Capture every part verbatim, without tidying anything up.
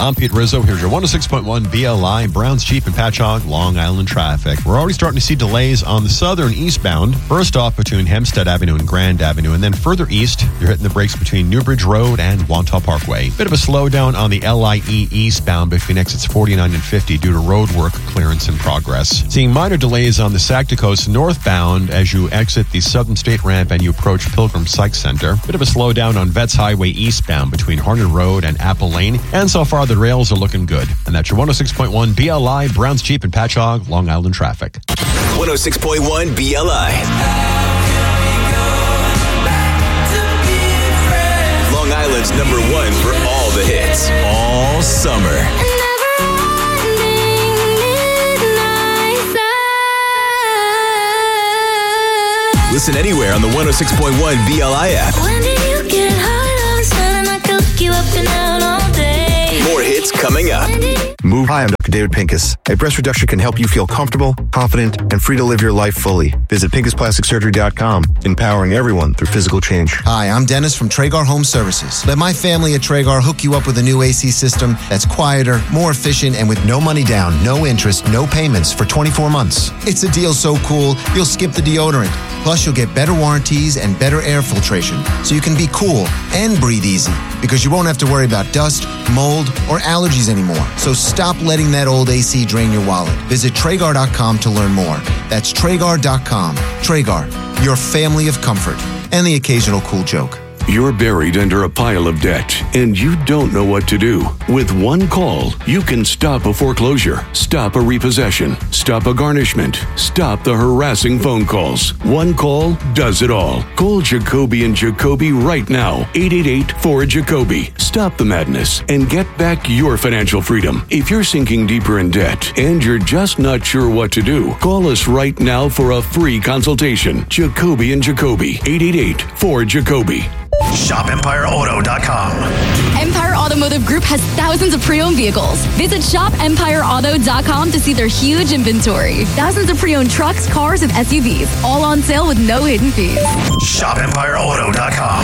I'm Pete Rizzo. Here's your one oh six point one B L I, Browns Jeep and Patchogue, Long Island traffic. We're already starting to see delays on the southern eastbound. First off between Hempstead Avenue and Grand Avenue, and then further east, you're hitting the brakes between Newbridge Road and Wantagh Parkway. Bit of a slowdown on the L I E eastbound between exits forty-nine and fifty due to road work clearance in progress. Seeing minor delays on the Sac to Coast northbound as you exit the Southern State Ramp and you approach Pilgrim Psych Center. Bit of a slowdown on Vets Highway eastbound between Harnett Road and Apple Lane. And so far, the rails are looking good. And that's your one oh six point one B L I, Browns Jeep and Patchogue, Long Island traffic. one oh six point one B L I. Long Island's number one for all the hits, all summer. Listen anywhere on the one oh six point one B L I app. When did you get high all of a sudden? I could look you up and out all day. More hits coming up. Move. Hi, I'm Doctor David Pincus. A breast reduction can help you feel comfortable, confident, and free to live your life fully. Visit pincus plastic surgery dot com, empowering everyone through physical change. Hi, I'm Dennis from Traegar Home Services. Let my family at Traegar hook you up with a new A C system that's quieter, more efficient, and with no money down, no interest, no payments for twenty-four months. It's a deal so cool, you'll skip the deodorant. Plus, you'll get better warranties and better air filtration, so you can be cool and breathe easy, because you won't have to worry about dust, mold, or allergies anymore. So stop letting that old A C drain your wallet. Visit Traegar dot com to learn more. That's Traegar dot com. Traegar, your family of comfort, and the occasional cool joke. You're buried under a pile of debt, and you don't know what to do. With one call, you can stop a foreclosure, stop a repossession, stop a garnishment, stop the harassing phone calls. One call does it all. Call Jacoby and Jacoby right now. eight eight eight, four, Jacoby. Stop the madness and get back your financial freedom. If you're sinking deeper in debt and you're just not sure what to do, call us right now for a free consultation. Jacoby and Jacoby. eight eight eight, four, Jacoby. shop empire auto dot com. Empire Automotive Group has thousands of pre-owned vehicles. Visit shop empire auto dot com to see their huge inventory. Thousands of pre-owned trucks, cars, and S U Vs, all on sale with no hidden fees. shop empire auto dot com.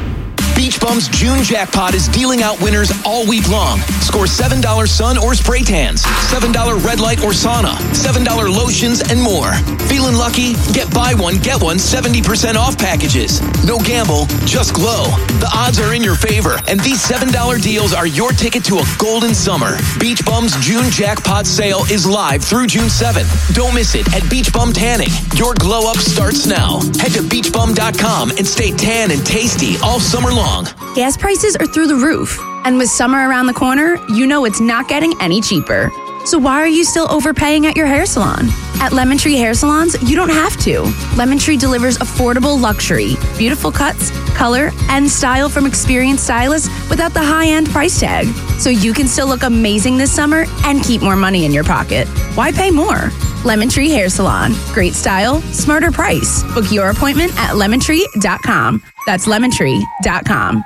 Beach Bum's June jackpot is dealing out winners all week long. Score seven dollars sun or spray tans, seven dollars red light or sauna, seven dollars lotions, and more. Feeling lucky? Get buy one, get one seventy percent off packages. No gamble, just glow. The odds are in your favor, and these seven dollars deals are your ticket to a golden summer. Beach Bum's June jackpot sale is live through June seventh. Don't miss it at Beach Bum Tanning. Your glow up starts now. Head to beach bum dot com and stay tan and tasty all summer long. Gas prices are through the roof, and with summer around the corner, you know it's not getting any cheaper. So why are you still overpaying at your hair salon? At Lemon Tree Hair Salons, you don't have to. Lemon Tree delivers affordable luxury, beautiful cuts, color, and style from experienced stylists without the high-end price tag. So you can still look amazing this summer and keep more money in your pocket. Why pay more? Lemon Tree Hair Salon. Great style, smarter price. Book your appointment at lemon tree dot com. That's lemon tree dot com.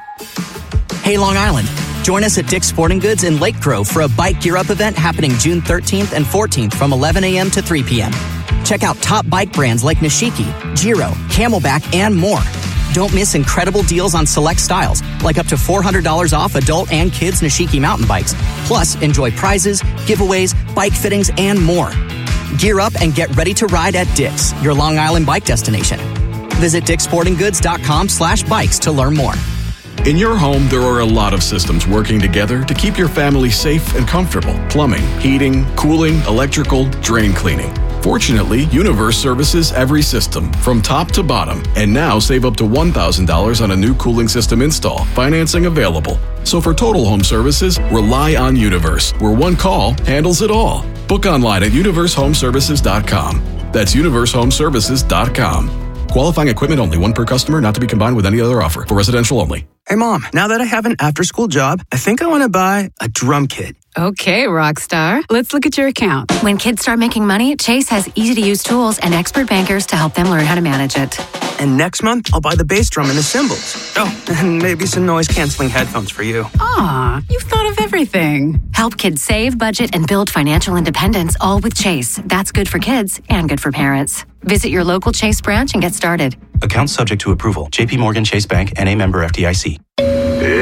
Hey, Long Island. Join us at Dick's Sporting Goods in Lake Grove for a Bike Gear Up event happening June thirteenth and fourteenth from eleven a.m. to three p.m. Check out top bike brands like Nishiki, Giro, Camelback, and more. Don't miss incredible deals on select styles, like up to four hundred dollars off adult and kids Nishiki mountain bikes. Plus, enjoy prizes, giveaways, bike fittings, and more. Gear up and get ready to ride at Dick's, your Long Island bike destination. Visit dicks sporting goods dot com slash bikes to learn more. In your home, there are a lot of systems working together to keep your family safe and comfortable. Plumbing, heating, cooling, electrical, drain cleaning. Fortunately, Universe services every system from top to bottom. And now save up to one thousand dollars on a new cooling system install. Financing available. So for total home services, rely on Universe, where one call handles it all. Book online at universe home services dot com. That's universe home services dot com. Qualifying equipment only, one per customer, not to be combined with any other offer. For residential only. Hey, Mom, now that I have an after-school job, I think I want to buy a drum kit. Okay, Rockstar. Let's look at your account. When kids start making money, Chase has easy-to-use tools and expert bankers to help them learn how to manage it. And next month, I'll buy the bass drum and the cymbals. Oh, and maybe some noise-canceling headphones for you. Aw, you've thought of everything. Help kids save, budget, and build financial independence, all with Chase. That's good for kids and good for parents. Visit your local Chase branch and get started. Account subject to approval. J P Morgan Chase Bank, N A member F D I C. It's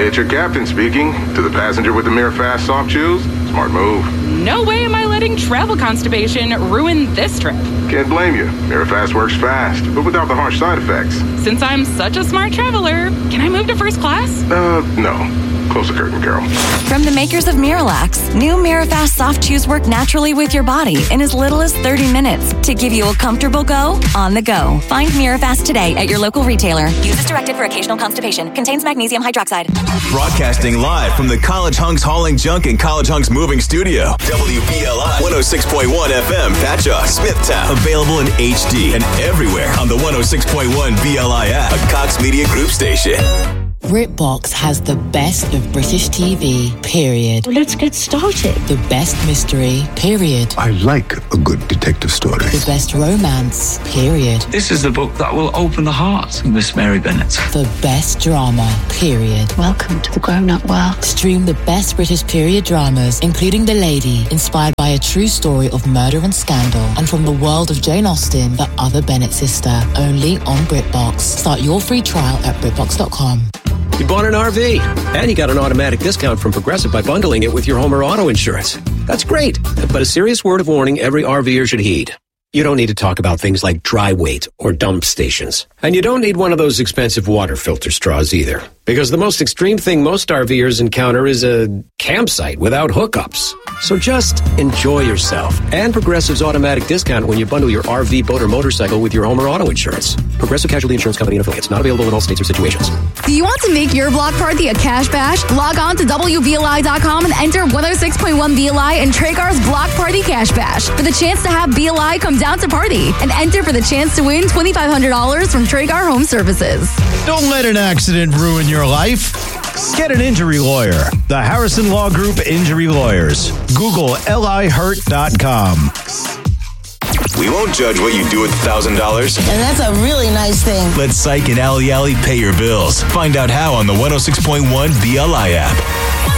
It's your captain speaking. To the passenger with the Mirror Fast soft chews, smart move. No way am I letting travel constipation ruin this trip. Can't blame you. Mirror Fast works fast, but without the harsh side effects. Since I'm such a smart traveler, can I move to first class? Uh, no. Close the curtain, Carol. From the makers of Miralax, new Mirafast soft chews work naturally with your body in as little as thirty minutes to give you a comfortable go on the go. Find Mirafast today at your local retailer. Use as directed for occasional constipation. Contains magnesium hydroxide. Broadcasting live from the College Hunks Hauling Junk and College Hunks Moving Studio. W B L I one oh six point one F M, Patchogue, Smithtown. Available in H D and everywhere on the one oh six point one B L I app, a Cox Media Group station. BritBox has the best of British T V, period. Let's get started. The best mystery, period. I like a good detective story. The best romance, period. This is the book that will open the heart of Miss Mary Bennet. The best drama, period. Welcome to the grown-up world. Stream the best British period dramas, including The Lady, inspired by a true story of murder and scandal, and from the world of Jane Austen, the other Bennet sister, only on BritBox. Start your free trial at BritBox dot com. You bought an R V, and you got an automatic discount from Progressive by bundling it with your home or auto insurance. That's great, but a serious word of warning every RVer should heed. You don't need to talk about things like dry weight or dump stations. And you don't need one of those expensive water filter straws either. Because the most extreme thing most RVers encounter is a campsite without hookups. So just enjoy yourself. And Progressive's automatic discount when you bundle your R V, boat, or motorcycle with your home or auto insurance. Progressive Casualty Insurance Company and affiliates. Not available in all states or situations. Do you want to make your block party a cash bash? Log on to W B L I dot com and enter one oh six point one B L I and Traeger's Block Party Cash Bash for the chance to have B L I come down to party. And enter for the chance to win twenty-five hundred dollars from Traeger Home Services. Don't let an accident ruin your life. Get an injury lawyer. The Harrison Law Group Injury Lawyers. Google L I hurt dot com. We won't judge what you do with one thousand dollars. And that's a really nice thing. Let Psych and Alley Alley pay your bills. Find out how on the one oh six point one B L I app.